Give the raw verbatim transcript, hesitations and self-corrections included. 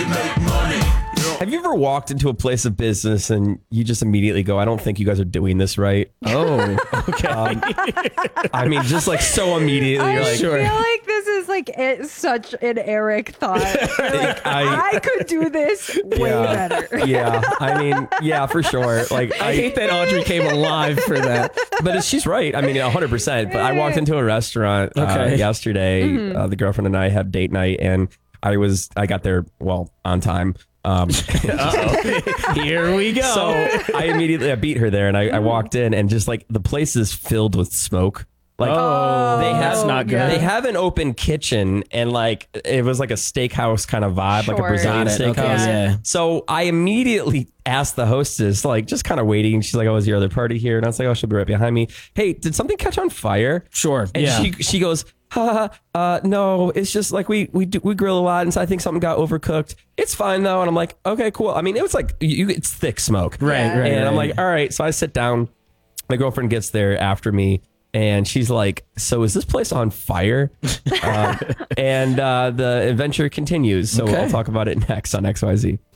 to make money. Have you ever walked into a place of business and you just immediately go, I don't think you guys are doing this right? Oh, okay. Um, I mean, just like so immediately. I You're like, feel like this is like it, such an Eric thought. Like, I, I could do this way yeah, better. Yeah, I mean, yeah, for sure. Like, I, I hate that Audrey came alive for that. But she's right. I mean, one hundred percent. But I walked into a restaurant uh, Okay. yesterday. Mm-hmm. Uh, the girlfriend and I had date night, and I was I got there well on time. Um, Here we go. So I immediately I beat her there, and I, I walked in, and just like the place is filled with smoke. Like oh, they have that's not good. yeah. They have an open kitchen, and like it was like a steakhouse kind of vibe, like a Sure. Brazilian Got it. steakhouse. Okay, yeah. So I immediately asked the hostess, like just kind of waiting. She's like, "Oh, is your other party here?" And I was like, "Oh, she'll be right behind me." Hey, did something catch on fire? Sure. And yeah. she she goes, ha, uh, no, it's just like we we do, we grill a lot, and so I think something got overcooked. It's fine though. And I'm like, okay, cool. I mean, it was like you, it's thick smoke, right, Yeah. right. and I'm right. like, all right. So I sit down. My girlfriend gets there after me, and she's like, so is this place on fire? um, and uh, the adventure continues. So Okay. I'll talk about it next on X Y Z.